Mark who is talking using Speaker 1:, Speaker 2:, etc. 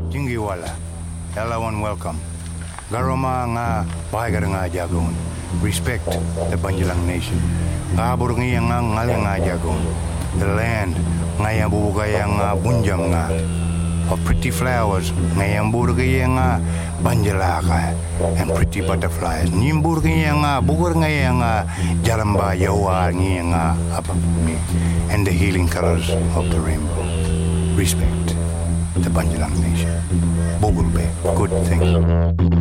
Speaker 1: Jingiwala, everyone welcome. Garoma nga bahagar nga jagon. Respect the Banjalang nation. Kabur nga ngaling nga jagon. The land nga yang bubugay nga bunjam nga. Of pretty flowers nga yang burgay nga banjalaka and pretty butterflies. Nimburgay nga bugur nga yang jalamba yawa nga apapumi and the healing colors of the rainbow. Respect the Banjalang nation. Bugulbe, good thing.